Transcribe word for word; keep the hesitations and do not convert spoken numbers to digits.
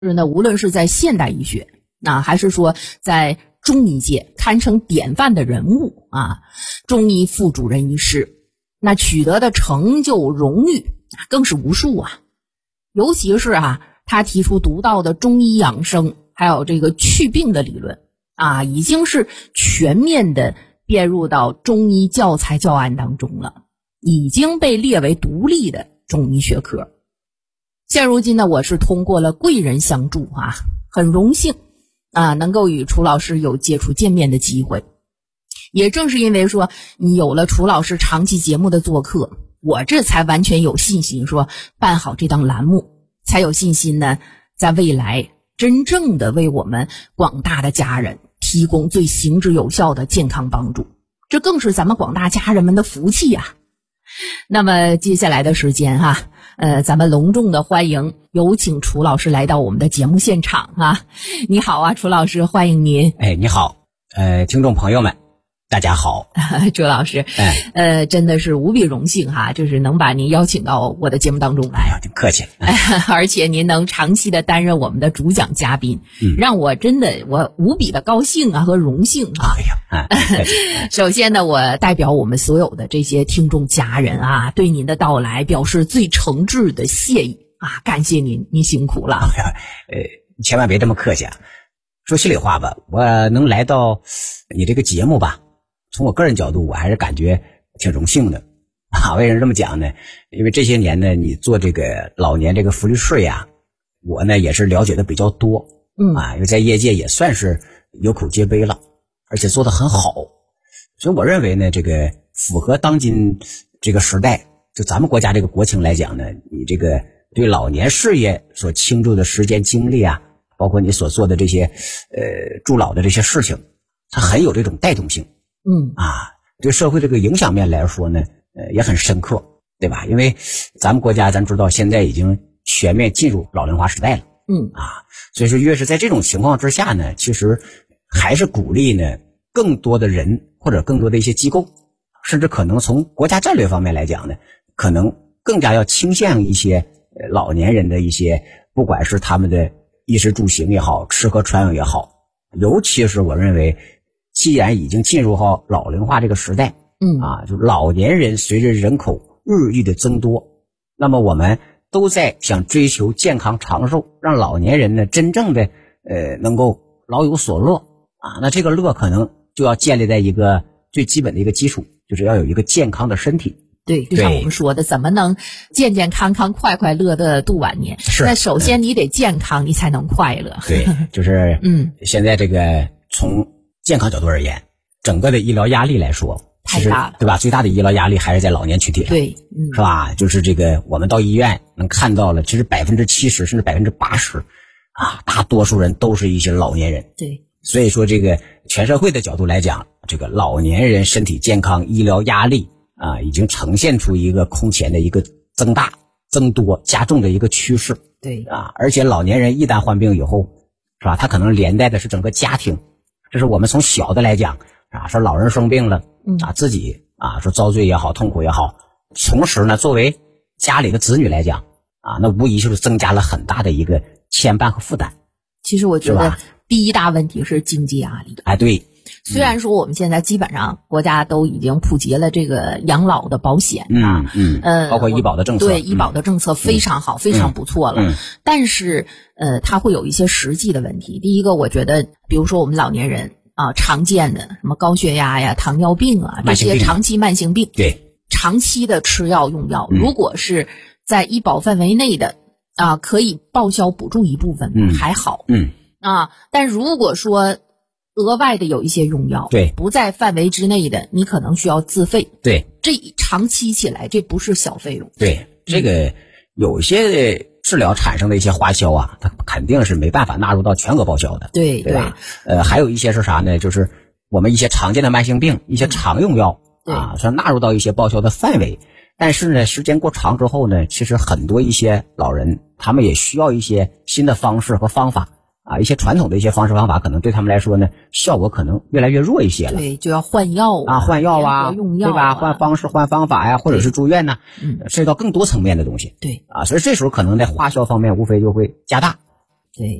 是呢，无论是在现代医学，那还是说在中医界堪称典范的人物啊，中医副主任医师，那取得的成就荣誉更是无数啊。尤其是啊，他提出独到的中医养生，还有这个祛病的理论啊，已经是全面的编入到中医教材教案当中了，已经被列为独立的中医学科。现如今呢，我是通过了贵人相助啊，很荣幸啊，能够与楚老师有接触见面的机会。也正是因为说你有了楚老师长期节目的做客，我这才完全有信心说办好这档栏目，才有信心呢，在未来真正的为我们广大的家人提供最行之有效的健康帮助，这更是咱们广大家人们的福气啊。那么接下来的时间哈、啊，呃，咱们隆重的欢迎，有请楚老师来到我们的节目现场啊！你好啊，楚老师，欢迎您。 哎，你好，呃，听众朋友们，大家好。 楚老师，哎，呃，真的是无比荣幸哈，就是能把您邀请到我的节目当中来。 哎呀，挺客气。 哎、而且您能长期的担任我们的主讲嘉宾，嗯、让我真的我无比的高兴啊和荣幸啊！ 哎呀，哎、 首先呢，我代表我们所有的这些听众家人啊，对您的到来表示最诚挚的谢意啊！感谢您，您辛苦了。 哎呀，呃，千万别这么客气啊！说心里话吧，我能来到你这个节目吧，从我个人角度，我还是感觉挺荣幸的啊。为什么这么讲呢？因为这些年呢，你做这个老年这个福利税呀、啊，我呢也是了解的比较多，嗯啊，因为在业界也算是有口皆碑了，而且做得很好。所以我认为呢，这个符合当今这个时代，就咱们国家这个国情来讲呢，你这个对老年事业所倾注的时间精力啊，包括你所做的这些呃助老的这些事情，它很有这种带动性。嗯啊，对社会这个影响面来说呢，呃也很深刻，对吧？因为咱们国家咱知道现在已经全面进入老龄化时代了，嗯啊，所以说越是在这种情况之下呢，其实还是鼓励呢更多的人或者更多的一些机构，甚至可能从国家战略方面来讲呢，可能更加要倾向一些呃老年人的一些，不管是他们的衣食住行也好，吃喝穿用也好，尤其是我认为。既然已经进入到老龄化这个时代，嗯啊，就老年人随着人口日益的增多，那么我们都在想追求健康长寿，让老年人呢真正的呃能够老有所乐啊。那这个乐可能就要建立在一个最基本的一个基础，就是要有一个健康的身体。 对，就像我们说的，怎么能健健康康、快快乐的度晚年？ 是， 那首先你得健康，你才能快乐。 对，就是嗯，现在这个从健康角度而言，整个的医疗压力来说太大了， 对吧？最大的医疗压力还是在老年群体上， 对，嗯， 是吧？就是这个我们到医院能看到了，其实百分之七十甚至百分之八十啊，大多数人都是一些老年人。 对， 所以说这个全社会的角度来讲，这个老年人身体健康、医疗压力啊，已经呈现出一个空前的一个增大、增多、加重的一个趋势。 对啊，而且老年人一旦患病以后，是吧？他可能连带的是整个家庭。这是我们从小的来讲啊，说老人生病了啊，自己啊说遭罪也好，痛苦也好，同时呢，作为家里的子女来讲啊，那无疑就是增加了很大的一个牵绊和负担。 其实我觉得第一大问题是经济压力。 哎，对。 虽然说我们现在基本上国家都已经普及了这个养老的保险啊，嗯嗯，呃，包括医保的政策， 对，医保的政策非常好，嗯、非常不错了。嗯，但是呃，它会有一些实际的问题。第一个，我觉得，比如说我们老年人啊，常见的什么高血压呀、糖尿病啊这些长期慢性病， 对， 长期的吃药用药，嗯、如果是在医保范围内的啊，可以报销补助一部分，嗯，还好， 嗯啊，但如果说额外的有一些用药， 对， 不在范围之内的，你可能需要自费。 对， 这长期起来，这不是小费用。 对，这个有些治疗产生的一些花销啊，它肯定是没办法纳入到全额报销的。 对， 对吧？对呃，还有一些是啥呢？就是我们一些常见的慢性病，一些常用药、嗯、啊，说纳入到一些报销的范围。但是呢，时间过长之后呢，其实很多一些老人，他们也需要一些新的方式和方法。啊，一些传统的一些方式方法，可能对他们来说呢，效果可能越来越弱一些了。 对，就要换药啊，换药啊， 用药、啊、 对吧？换方式、换方法呀，或者是住院呢，嗯，涉及到更多层面的东西。 对， 啊，所以这时候可能在花销方面无非就会加大。 对。